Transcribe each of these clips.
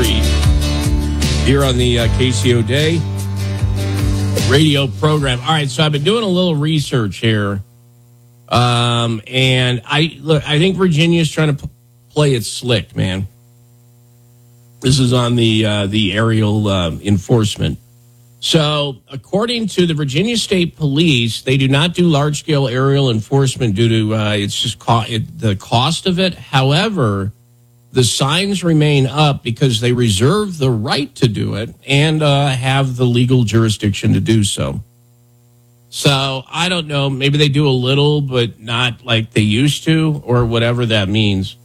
here on the KCO Day radio program. All right, so I've been doing a little research here, and I think Virginia's trying to play it slick, man. This is on the aerial enforcement. So, according to the Virginia State Police, they do not do large-scale aerial enforcement due to it's just the cost of it. However, the signs remain up because they reserve the right to do it and have the legal jurisdiction to do so. So, I don't know. Maybe they do a little, but not like they used to, or whatever that means.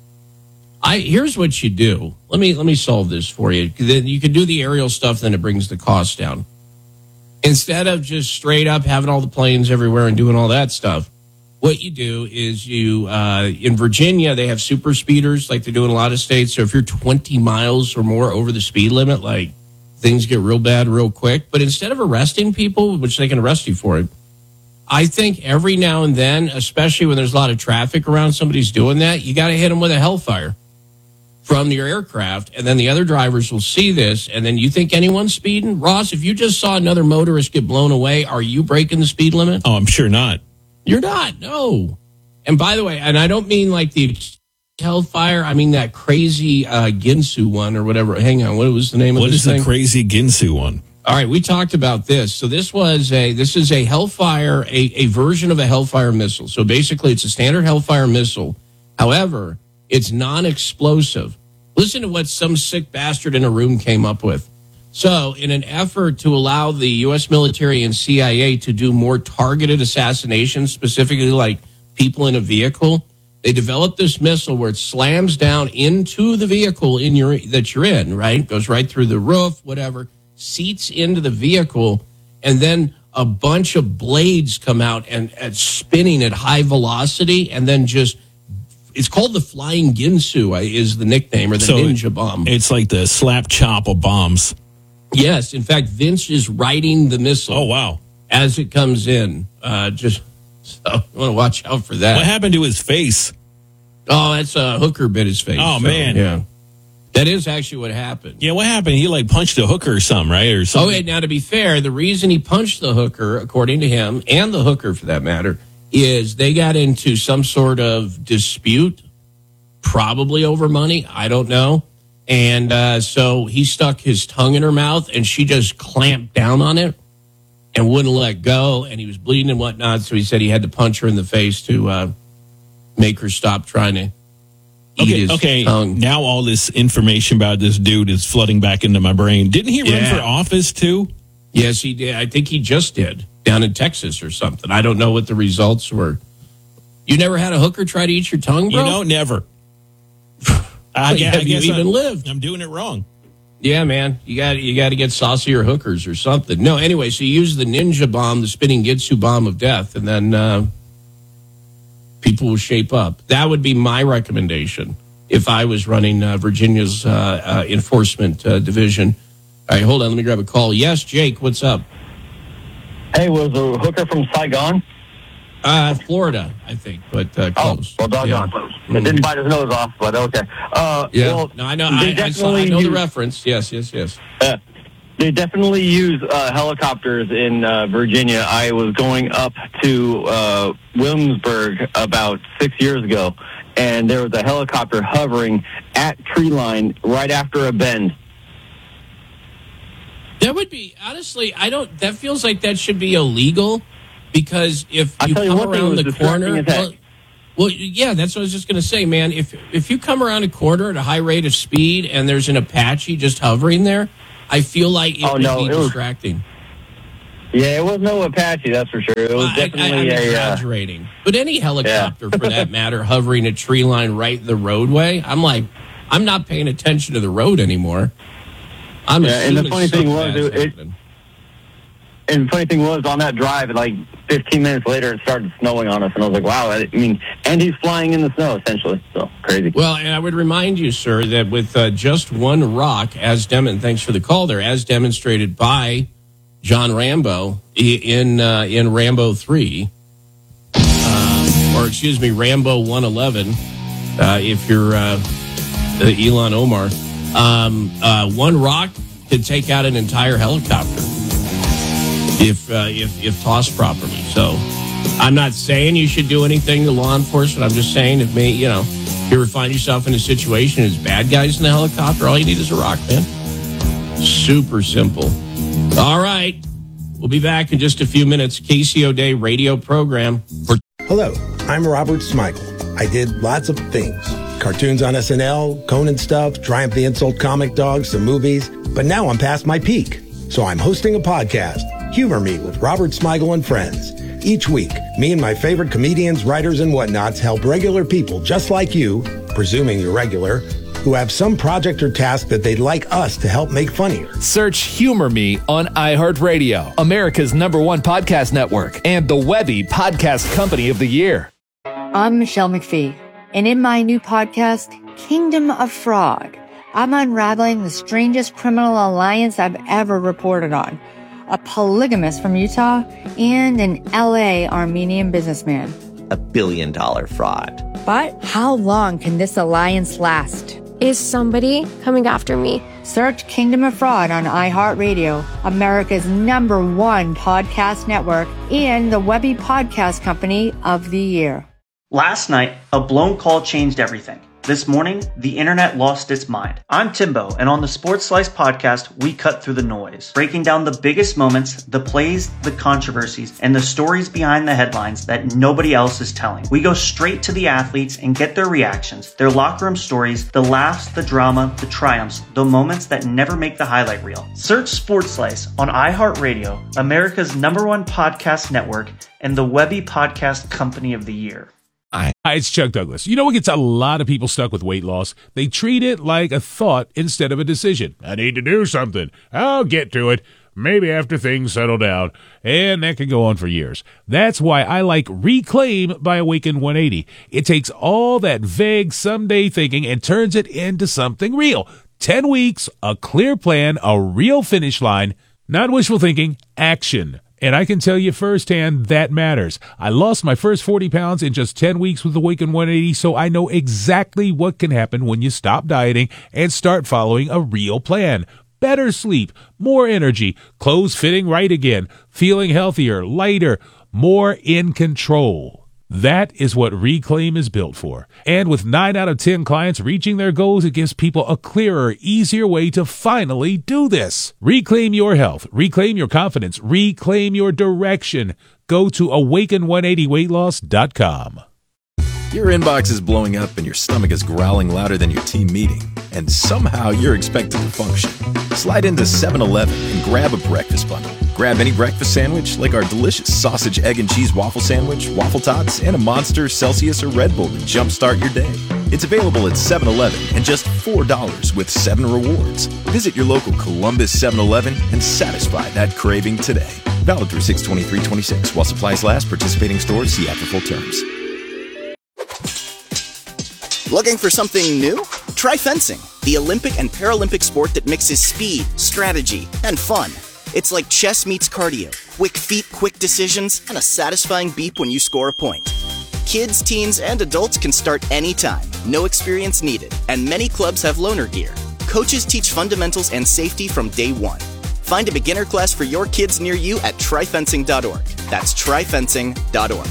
Here's what you do. Let me solve this for you. Then you can do the aerial stuff, then it brings the cost down. Instead of just straight up having all the planes everywhere and doing all that stuff, what you do is in Virginia, they have super speeders like they do in a lot of states. So if you're 20 miles or more over the speed limit, like things get real bad real quick. But instead of arresting people, which they can arrest you for it, I think every now and then, especially when there's a lot of traffic around, somebody's doing that, you got to hit them with a hellfire from your aircraft, and then the other drivers will see this, and then you think anyone's speeding? Ross, if you just saw another motorist get blown away, are you breaking the speed limit? Oh, I'm sure not. You're not, no. And by the way, and I don't mean like the hellfire, I mean that crazy Ginsu one or whatever. Hang on, what was the name of this thing? What is the crazy Ginsu one? All right, we talked about this. So this is a Hellfire, a version of a Hellfire missile. So basically it's a standard Hellfire missile. However, it's non-explosive. Listen to what some sick bastard in a room came up with. So, in an effort to allow the U.S. military and CIA to do more targeted assassinations, specifically like people in a vehicle, they developed this missile where it slams down into the vehicle that you're in, right? Goes right through the roof, whatever, seats into the vehicle, and then a bunch of blades come out and spinning at high velocity, and then just... It's called the Flying Ginsu is the nickname, or the Ninja Bomb. It's like the slap chop of bombs. Yes. In fact, Vince is writing the missile. Oh, wow. As it comes in. So you want to watch out for that. What happened to his face? Oh, that's a hooker bit his face. Oh, man. Yeah. That is actually what happened. Yeah, what happened? He like punched a hooker or something, right? Or something. Okay, now to be fair, the reason he punched the hooker, according to him, and the hooker for that matter, is they got into some sort of dispute, probably over money. I don't know. And so he stuck his tongue in her mouth, and she just clamped down on it and wouldn't let go. And he was bleeding and whatnot. So he said he had to punch her in the face to make her stop trying to eat his tongue. Now all this information about this dude is flooding back into my brain. Didn't he run for office too? Yes, he did. I think he just did. Down in Texas or something. I don't know what the results were. You never had a hooker try to eat your tongue, bro? You know, never. I guess you even lived. I'm doing it wrong. Yeah, man. You got to get saucier hookers or something. No, anyway, so you use the Ninja Bomb, the spinning Ginsu bomb of death, and then people will shape up. That would be my recommendation if I was running Virginia's enforcement division. All right, hold on. Let me grab a call. Yes, Jake, what's up? Hey, was the hooker from Saigon? Florida, I think, but close. Oh, well, doggone. Yeah. It didn't bite his nose off, but okay. Yeah, well, no, I know. I know the reference. Yes. They definitely use helicopters in Virginia. I was going up to Williamsburg about 6 years ago, and there was a helicopter hovering at tree line right after a bend. That would be, honestly, that feels like that should be illegal, because if you come around the corner, well, yeah, that's what I was just going to say, man. If you come around a corner at a high rate of speed and there's an Apache just hovering there, I feel like it would be distracting. Yeah, it was no Apache, that's for sure. It was definitely I'm exaggerating. But any helicopter, for that matter, hovering a tree line right in the roadway, I'm like, I'm not paying attention to the road anymore. And the funny thing was, on that drive, like 15 minutes later, it started snowing on us, and I was like, wow, and he's flying in the snow, essentially, so crazy. Well, and I would remind you, sir, that with just one rock, thanks for the call there, as demonstrated by John Rambo in Rambo 3, Rambo 111, if you're Elon Omar. One rock could take out an entire helicopter if tossed properly. So I'm not saying you should do anything to law enforcement. I'm just saying if you ever find yourself in a situation as bad guys in the helicopter, all you need is a rock, man. Super simple. All right. We'll be back in just a few minutes. Casey O'Day radio program. Hello, I'm Robert Smigel. I did lots of things. Cartoons on SNL, Conan stuff, Triumph the Insult comic dogs, some movies. But now I'm past my peak. So I'm hosting a podcast, Humor Me with Robert Smigel and Friends. Each week, me and my favorite comedians, writers, and whatnots help regular people just like you, presuming you're regular, who have some project or task that they'd like us to help make funnier. Search Humor Me on iHeartRadio, America's #1 podcast network, and the Webby Podcast Company of the Year. I'm Michelle McPhee, and in my new podcast, Kingdom of Fraud, I'm unraveling the strangest criminal alliance I've ever reported on. A polygamist from Utah and an LA Armenian businessman. $1 billion fraud. But how long can this alliance last? Is somebody coming after me? Search Kingdom of Fraud on iHeartRadio, America's #1 podcast network, and the Webby Podcast Company of the Year. Last night, a blown call changed everything. This morning, the internet lost its mind. I'm Timbo, and on the Sports Slice podcast, we cut through the noise, breaking down the biggest moments, the plays, the controversies, and the stories behind the headlines that nobody else is telling. We go straight to the athletes and get their reactions, their locker room stories, the laughs, the drama, the triumphs, the moments that never make the highlight reel. Search Sports Slice on iHeartRadio, America's #1 podcast network, and the Webby Podcast Company of the Year. Hi, it's Chuck Douglas. You know what gets a lot of people stuck with weight loss? They treat it like a thought instead of a decision. I need to do something. I'll get to it. Maybe after things settle down. And that can go on for years. That's why I like Reclaim by Awaken 180. It takes all that vague someday thinking and turns it into something real. 10 weeks, a clear plan, a real finish line. Not wishful thinking, action. And I can tell you firsthand, that matters. I lost my first 40 pounds in just 10 weeks with Awaken 180, so I know exactly what can happen when you stop dieting and start following a real plan. Better sleep, more energy, clothes fitting right again, feeling healthier, lighter, more in control. That is what Reclaim is built for. And with 9 out of 10 clients reaching their goals, it gives people a clearer, easier way to finally do this. Reclaim your health. Reclaim your confidence. Reclaim your direction. Go to awaken180weightloss.com. Your inbox is blowing up and your stomach is growling louder than your team meeting. And somehow you're expected to function. Slide into 7-Eleven and grab a breakfast bundle. Grab any breakfast sandwich like our delicious sausage, egg, and cheese waffle sandwich, waffle tots, and a Monster, Celsius, or Red Bull to jumpstart your day. It's available at 7-Eleven and just $4 with 7 rewards. Visit your local Columbus 7-Eleven and satisfy that craving today. Valid through 6/23/26 while supplies last. Participating stores see ad for full terms. Looking for something new? Try fencing, the Olympic and Paralympic sport that mixes speed, strategy, and fun. It's like chess meets cardio, quick feet, quick decisions, and a satisfying beep when you score a point. Kids, teens, and adults can start anytime, no experience needed, and many clubs have loaner gear. Coaches teach fundamentals and safety from day one. Find a beginner class for your kids near you at tryfencing.org. That's tryfencing.org.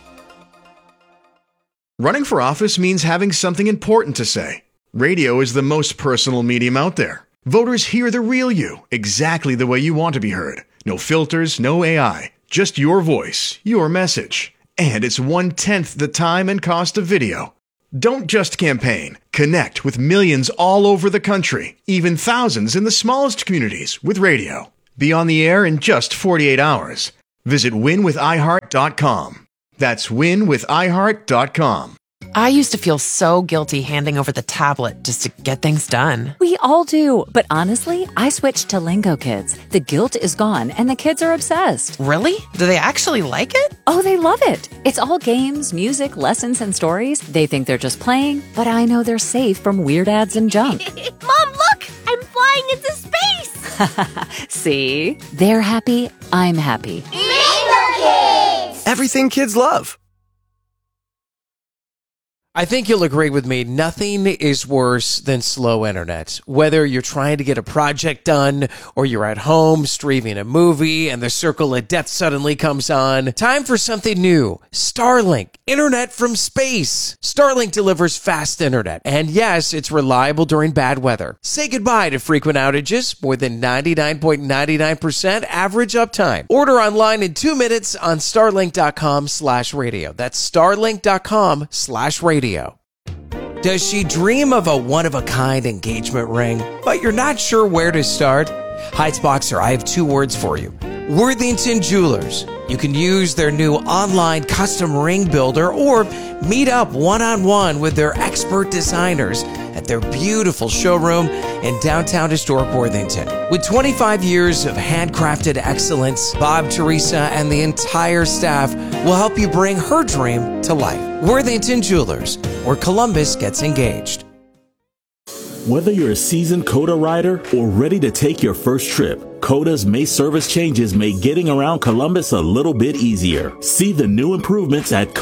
Running for office means having something important to say. Radio is the most personal medium out there. Voters hear the real you, exactly the way you want to be heard. No filters, no AI, just your voice, your message. And it's 1/10 the time and cost of video. Don't just campaign. Connect with millions all over the country, even thousands in the smallest communities with radio. Be on the air in just 48 hours. Visit winwithiheart.com. That's winwithiheart.com. I used to feel so guilty handing over the tablet just to get things done. We all do. But honestly, I switched to Lingo Kids. The guilt is gone and the kids are obsessed. Really? Do they actually like it? Oh, they love it. It's all games, music, lessons, and stories. They think they're just playing, but I know they're safe from weird ads and junk. Mom, look! I'm flying into space! See? They're happy. I'm happy. Lingo Kids! Everything kids love. I think you'll agree with me. Nothing is worse than slow internet. Whether you're trying to get a project done or you're at home streaming a movie and the circle of death suddenly comes on. Time for something new. Starlink. Internet from space. Starlink delivers fast internet. And yes, it's reliable during bad weather. Say goodbye to frequent outages. More than 99.99% average uptime. Order online in 2 minutes on starlink.com/radio. That's starlink.com/radio. Does she dream of a one-of-a-kind engagement ring, but you're not sure where to start? Heights Boxer, I have 2 words for you. Worthington Jewelers. You can use their new online custom ring builder or meet up one-on-one with their expert designers at their beautiful showroom in downtown historic Worthington. With 25 years of handcrafted excellence, Bob, Teresa, and the entire staff will help you bring her dream to life. Worthington Jewelers, where Columbus gets engaged. Whether you're a seasoned COTA rider or ready to take your first trip, COTA's May service changes make getting around Columbus a little bit easier. See the new improvements at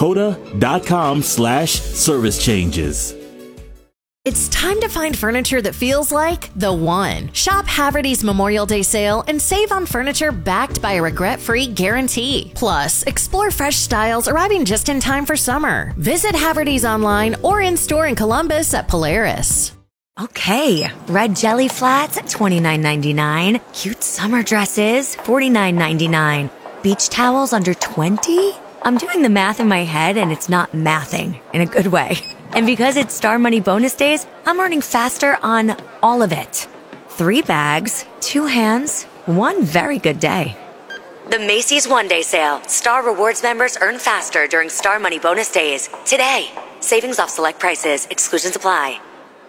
COTA.com/service changes. It's time to find furniture that feels like the one. Shop Haverty's Memorial Day sale and save on furniture backed by a regret-free guarantee. Plus, explore fresh styles arriving just in time for summer. Visit Haverty's online or in-store in Columbus at Polaris. Okay, red jelly flats, $29.99. Cute summer dresses, $49.99. Beach towels under $20? I'm doing the math in my head and it's not mathing in a good way. And because it's Star Money bonus days, I'm earning faster on all of it. 3 bags, 2 hands, 1 very good day. The Macy's One Day Sale. Star Rewards members earn faster during Star Money bonus days. Today. Savings off select prices. Exclusions apply.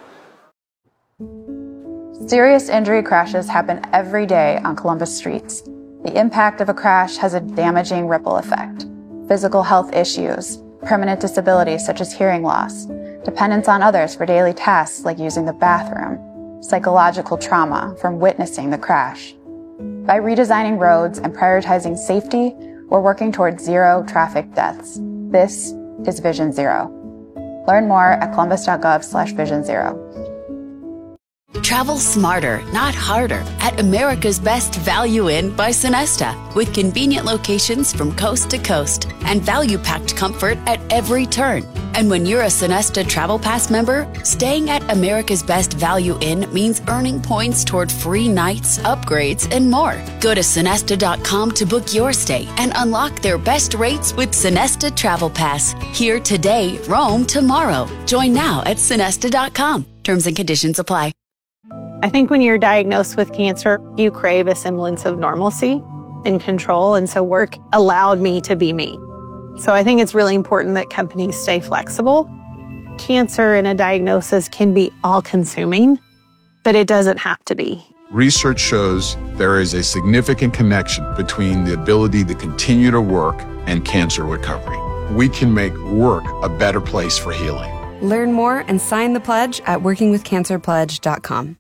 Serious injury crashes happen every day on Columbus streets. The impact of a crash has a damaging ripple effect. Physical health issues, permanent disabilities such as hearing loss, dependence on others for daily tasks like using the bathroom, psychological trauma from witnessing the crash. By redesigning roads and prioritizing safety, we're working towards 0 traffic deaths. This is Vision Zero. Learn more at columbus.gov/vision0. Travel smarter, not harder, at America's Best Value Inn by Sonesta, with convenient locations from coast to coast and value-packed comfort at every turn. And when you're a Sonesta Travel Pass member, staying at America's Best Value Inn means earning points toward free nights, upgrades, and more. Go to Sonesta.com to book your stay and unlock their best rates with Sonesta Travel Pass. Here today, roam tomorrow. Join now at Sonesta.com. Terms and conditions apply. I think when you're diagnosed with cancer, you crave a semblance of normalcy and control. And so work allowed me to be me. So I think it's really important that companies stay flexible. Cancer and a diagnosis can be all-consuming, but it doesn't have to be. Research shows there is a significant connection between the ability to continue to work and cancer recovery. We can make work a better place for healing. Learn more and sign the pledge at workingwithcancerpledge.com.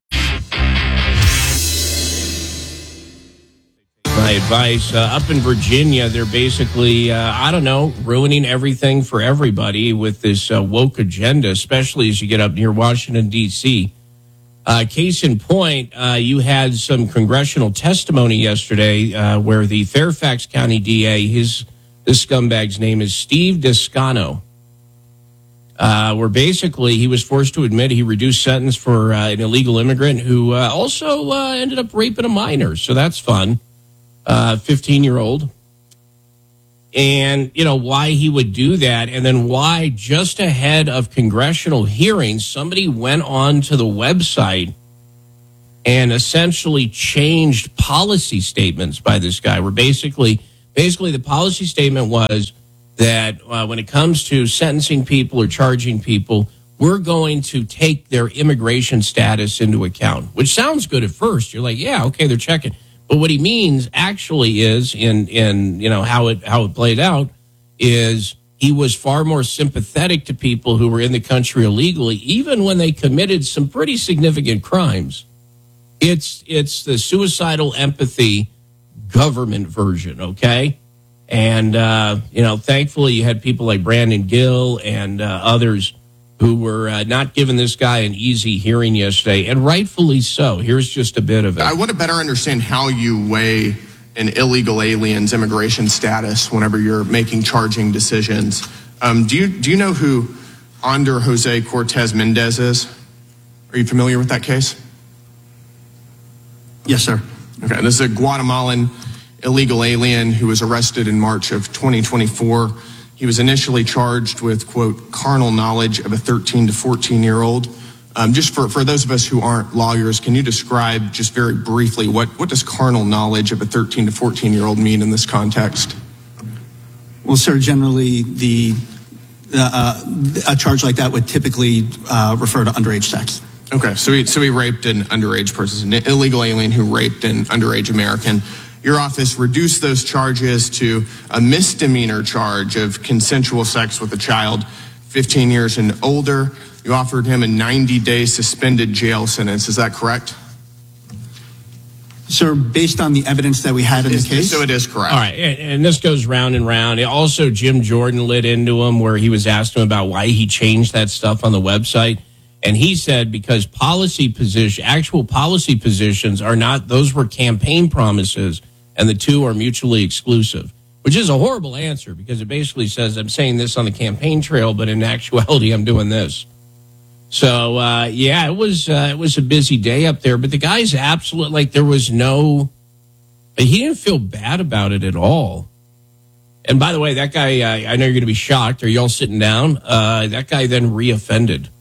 My advice, up in Virginia, they're basically, ruining everything for everybody with this woke agenda, especially as you get up near Washington, D.C. Case in point, you had some congressional testimony yesterday where the Fairfax County DA, this scumbag's name is Steve Descano, where basically he was forced to admit he reduced sentence for an illegal immigrant who also ended up raping a minor. So that's fun. 15-year-old. And, why he would do that, and then why just ahead of congressional hearings, somebody went on to the website and essentially changed policy statements by this guy, where basically the policy statement was that when it comes to sentencing people or charging people, we're going to take their immigration status into account, which sounds good at first. You're like, yeah, okay, they're checking. But what he means actually is, in how it played out, is he was far more sympathetic to people who were in the country illegally, even when they committed some pretty significant crimes. It's the suicidal empathy government version, okay? And thankfully you had people like Brandon Gill and others who were not giving this guy an easy hearing yesterday, and rightfully so. Here's just a bit of it. I want to better understand how you weigh an illegal alien's immigration status whenever you're making charging decisions. Do you know who Ander Jose Cortez Mendez is? Are you familiar with that case? Yes, sir. Okay, this is a Guatemalan illegal alien who was arrested in March of 2024. He was initially charged with, quote, carnal knowledge of a 13 to 14-year-old. Just for those of us who aren't lawyers, can you describe just very briefly what does carnal knowledge of a 13 to 14-year-old mean in this context? Well, sir, generally a charge like that would typically refer to underage sex. Okay, so he raped an underage person, an illegal alien who raped an underage American. Your office reduced those charges to a misdemeanor charge of consensual sex with a child 15 years and older. You offered him a 90-day suspended jail sentence. Is that correct? Sir, based on the evidence that we had in the case? So it is correct. All right, and this goes round and round. Also, Jim Jordan lit into him where he was asked him about why he changed that stuff on the website. And he said because actual policy positions are not, those were campaign promises, and the two are mutually exclusive, which is a horrible answer because it basically says I'm saying this on the campaign trail, but in actuality, I'm doing this. So, it was a busy day up there, but the guy's absolute, like there was he didn't feel bad about it at all. And by the way, that guy, I know you're going to be shocked. Are y'all sitting down? That guy then reoffended.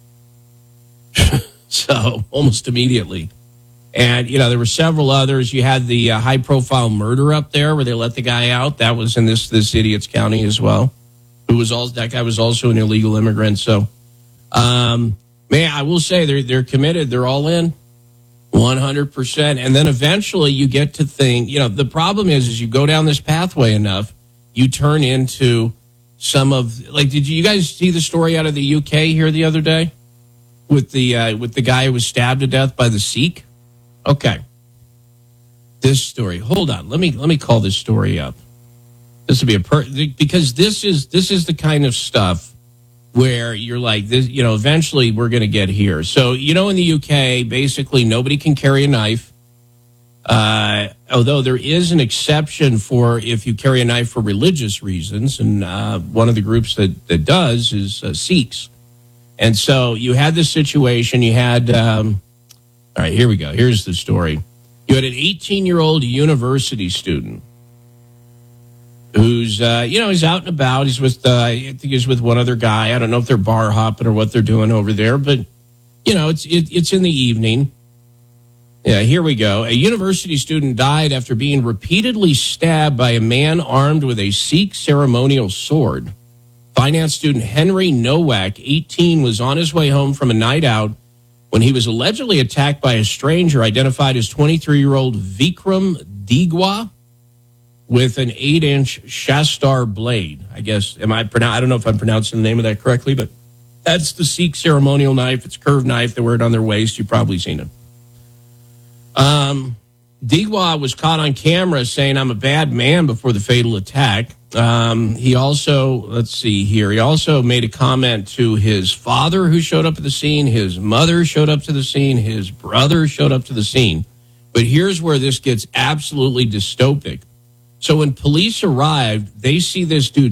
So almost immediately. And, there were several others. You had the high-profile murder up there where they let the guy out. That was in this idiot's county as well. That guy was also an illegal immigrant. So, man, I will say they're committed. They're all in 100%. And then eventually you get to think, the problem is you go down this pathway enough, you turn into some of, did you guys see the story out of the UK here the other day? With the guy who was stabbed to death by the Sikh. Okay, this story. Hold on, let me call this story up. This would be because this is the kind of stuff where you're like this. Eventually we're going to get here. So in the UK, basically nobody can carry a knife. Although there is an exception for if you carry a knife for religious reasons, and one of the groups that does is Sikhs. And so you had this situation. You had, all right, here we go. Here's the story. You had an 18-year-old university student who's, he's out and about. He's with, I think he's with one other guy. I don't know if they're bar hopping or what they're doing over there, but, it's in the evening. Yeah, here we go. A university student died after being repeatedly stabbed by a man armed with a Sikh ceremonial sword. Finance student Henry Nowak, 18, was on his way home from a night out when he was allegedly attacked by a stranger identified as 23-year-old Vikram Digwa with an 8-inch Shastar blade. I guess, I don't know if I'm pronouncing the name of that correctly, but that's the Sikh ceremonial knife. It's a curved knife. They wear it on their waist. You've probably seen it. Digwa was caught on camera saying, "I'm a bad man," before the fatal attack. He also, he also made a comment to his father who showed up at the scene. His mother showed up to the scene. His brother showed up to the scene. But here's where this gets absolutely dystopic. So when police arrived, they see this dude,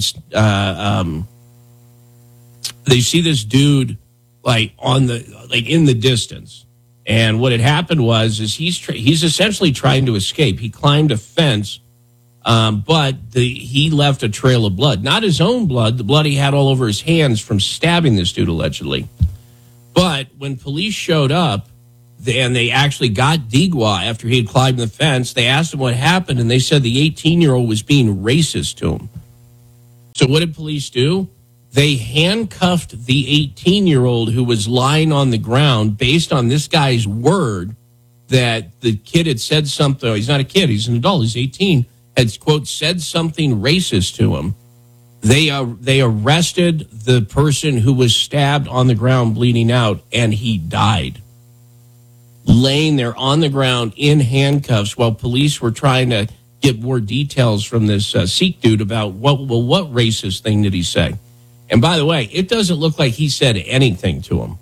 in the distance. And what had happened was he's essentially trying to escape. He climbed a fence, but he left a trail of blood. Not his own blood, the blood he had all over his hands from stabbing this dude, allegedly. But when police showed up, and they actually got Digwa after he had climbed the fence, they asked him what happened, and they said the 18-year-old was being racist to him. So what did police do? They handcuffed the 18-year-old who was lying on the ground based on this guy's word that the kid had said something. He's not a kid. He's an adult. He's 18. Had, quote, said something racist to him. They arrested the person who was stabbed on the ground bleeding out, and he died. Laying there on the ground in handcuffs while police were trying to get more details from this Sikh dude about what racist thing did he say. And by the way, it doesn't look like he said anything to him.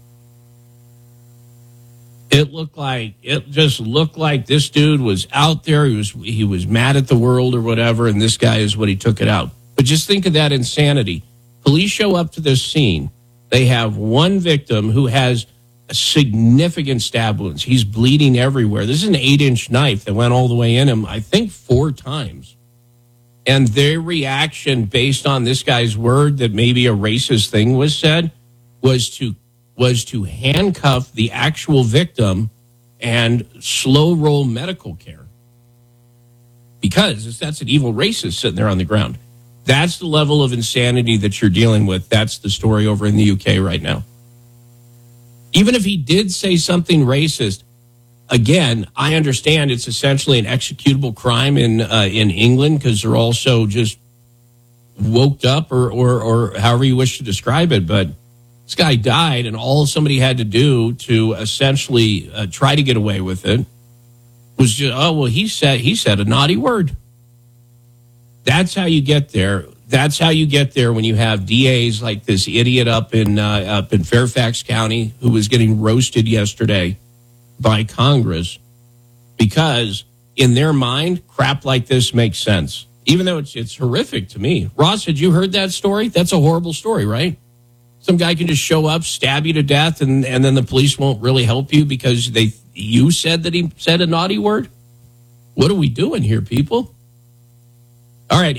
It just looked like this dude was out there. He was mad at the world or whatever, and this guy is what he took it out. But just think of that insanity. Police show up to this scene. They have one victim who has a significant stab wounds. He's bleeding everywhere. This is an 8-inch knife that went all the way in him, I think 4 times. And their reaction, based on this guy's word that maybe a racist thing was said, was to handcuff the actual victim and slow roll medical care. Because that's an evil racist sitting there on the ground. That's the level of insanity that you're dealing with. That's the story over in the UK right now. Even if he did say something racist, again, I understand it's essentially an executable crime in England because they're also just woke up or however you wish to describe it. But this guy died, and all somebody had to do to essentially try to get away with it was just, he said a naughty word. That's how you get there. That's how you get there when you have DAs like this idiot up in Fairfax County who was getting roasted yesterday by Congress because in their mind, crap like this makes sense, even though it's horrific to me. Ross, had you heard that story? That's a horrible story, right? Some guy can just show up, stab you to death, and then the police won't really help you because you said that he said a naughty word? What are we doing here, people? All right,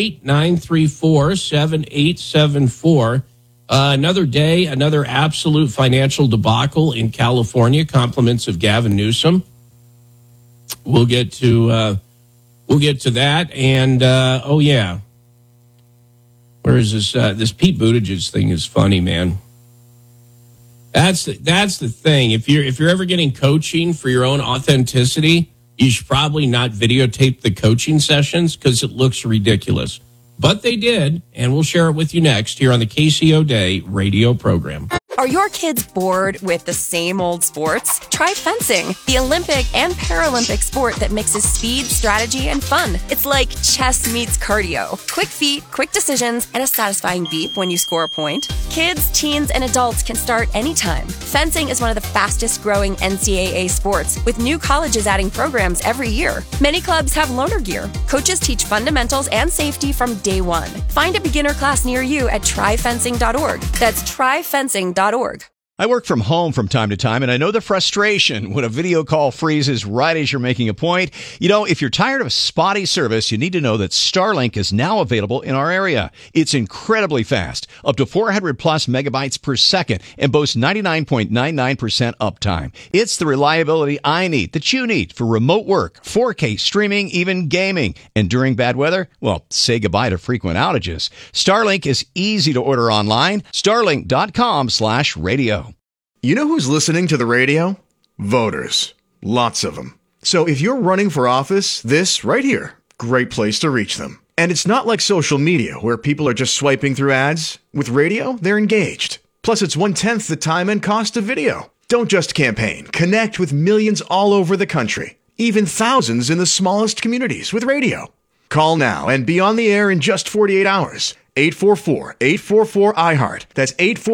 888-934-7874. Another day, another absolute financial debacle in California. Compliments of Gavin Newsom. We'll get to that. And where is this? This Pete Buttigieg thing is funny, man. That's the thing. If you're ever getting coaching for your own authenticity, you should probably not videotape the coaching sessions because it looks ridiculous. But they did, and we'll share it with you next here on the KCO Day radio program. Are your kids bored with the same old sports? Try fencing, the Olympic and Paralympic sport that mixes speed, strategy, and fun. It's like chess meets cardio. Quick feet, quick decisions, and a satisfying beep when you score a point. Kids, teens, and adults can start anytime. Fencing is one of the fastest growing NCAA sports, with new colleges adding programs every year. Many clubs have loaner gear. Coaches teach fundamentals and safety from day one. Find a beginner class near you at tryfencing.org. That's tryfencing.org. I work from home from time to time, and I know the frustration when a video call freezes right as you're making a point. You know, if you're tired of spotty service, you need to know that Starlink is now available in our area. It's incredibly fast, up to 400 plus megabytes per second, and boasts 99.99% uptime. It's the reliability I need, that you need, for remote work, 4K streaming, even gaming. And during bad weather, well, say goodbye to frequent outages. Starlink is easy to order online. Starlink.com/radio. You know who's listening to the radio? Voters. Lots of them. So if you're running for office, this right here, great place to reach them. And it's not like social media where people are just swiping through ads. With radio, they're engaged. Plus, it's 1/10 the time and cost of video. Don't just campaign. Connect with millions all over the country, even thousands in the smallest communities with radio. Call now and be on the air in just 48 hours. 844-844-iHeart. That's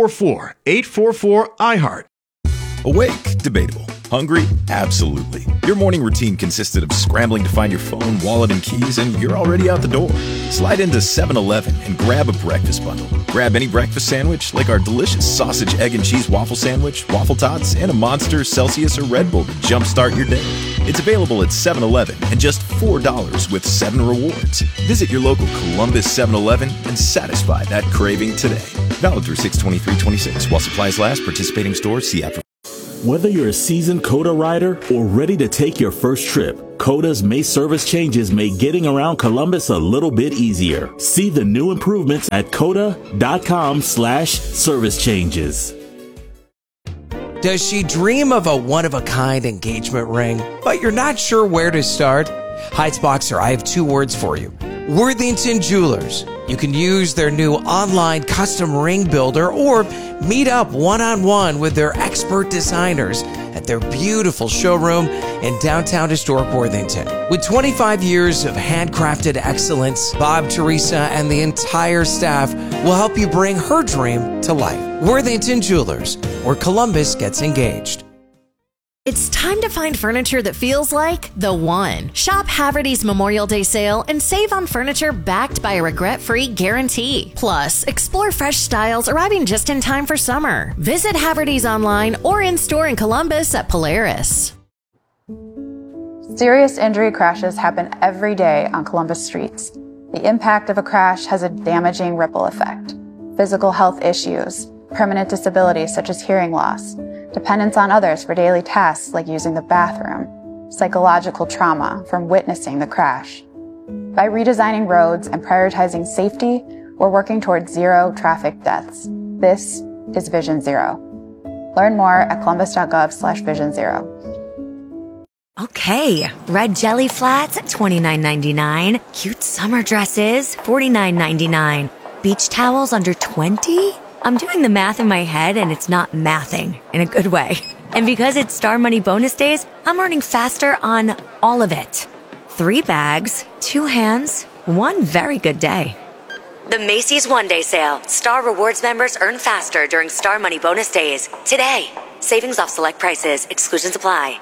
844-844-iHeart. Awake? Debatable. Hungry? Absolutely. Your morning routine consisted of scrambling to find your phone, wallet, and keys, and you're already out the door. Slide into 7-Eleven and grab a breakfast bundle. Grab any breakfast sandwich, like our delicious sausage, egg, and cheese waffle sandwich, waffle tots, and a Monster, Celsius, or Red Bull to jumpstart your day. It's available at 7-Eleven and just $4 with 7 rewards. Visit your local Columbus 7-Eleven and satisfy that craving today. Valid through 6/23/26. While supplies last, participating stores, see app for. Whether you're a seasoned CODA rider or ready to take your first trip, CODA's May service changes make getting around Columbus a little bit easier. See the new improvements at coda.com/service changes. Does she dream of a one-of-a-kind engagement ring, but you're not sure where to start? Heights Boxer, I have 2 words for you. Worthington Jewelers. You can use their new online custom ring builder or meet up one-on-one with their expert designers at at their beautiful showroom in downtown historic Worthington. With 25 years of handcrafted excellence, Bob, Teresa, and the entire staff will help you bring her dream to life. Worthington Jewelers, where Columbus gets engaged. It's time to find furniture that feels like the one. Shop Haverty's Memorial Day sale and save on furniture backed by a regret-free guarantee. Plus, explore fresh styles arriving just in time for summer. Visit Haverty's online or in-store in Columbus at Polaris. Serious injury crashes happen every day on Columbus streets. The impact of a crash has a damaging ripple effect. Physical health issues, permanent disabilities such as hearing loss, dependence on others for daily tasks like using the bathroom, psychological trauma from witnessing the crash. By redesigning roads and prioritizing safety, we're working towards zero traffic deaths. This is Vision Zero. Learn more at columbus.gov/Vision Zero. Okay, red jelly flats at $29.99. Cute summer dresses, $49.99. Beach towels under $20? I'm doing the math in my head and it's not mathing in a good way. And because it's Star Money bonus days, I'm earning faster on all of it. 3 bags, 2 hands, 1 very good day. The Macy's One Day Sale. Star Rewards members earn faster during Star Money bonus days. Today. Savings off select prices. Exclusions apply.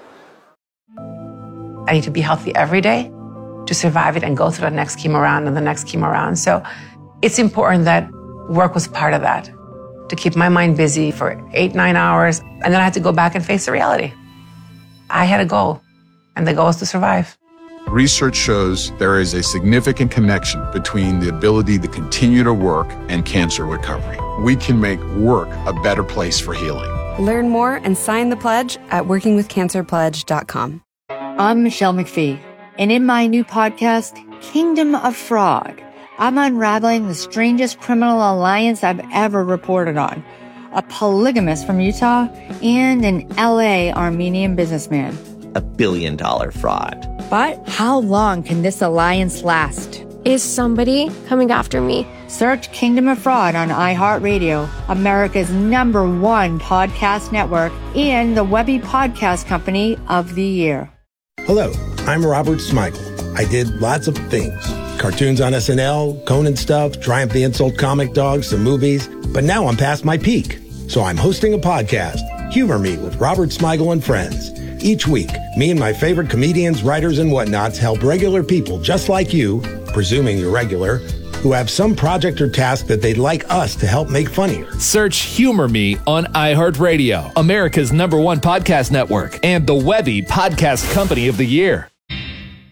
I need to be healthy every day to survive it and go through the next chemo round and the next chemo round. So it's important that work was part of that, to keep my mind busy for 8-9 hours. And then I had to go back and face the reality. I had a goal, and the goal was to survive. Research shows there is a significant connection between the ability to continue to work and cancer recovery. We can make work a better place for healing. Learn more and sign the pledge at workingwithcancerpledge.com. I'm Michelle McPhee, and in my new podcast, Kingdom of Fraud, I'm unraveling the strangest criminal alliance I've ever reported on. A polygamist from Utah and an LA Armenian businessman. $1 billion fraud. But how long can this alliance last? Is somebody coming after me? Search Kingdom of Fraud on iHeartRadio, America's #1 podcast network, and the Webby Podcast Company of the Year. Hello, I'm Robert Smigel. I did lots of things. Cartoons on SNL, Conan stuff, Triumph the Insult Comic Dog, some movies. But now I'm past my peak. So I'm hosting a podcast, Humor Me with Robert Smigel and Friends. Each week, me and my favorite comedians, writers, and whatnots help regular people just like you, presuming you're regular, who have some project or task that they'd like us to help make funnier. Search Humor Me on iHeartRadio, America's #1 podcast network, and the Webby Podcast Company of the Year.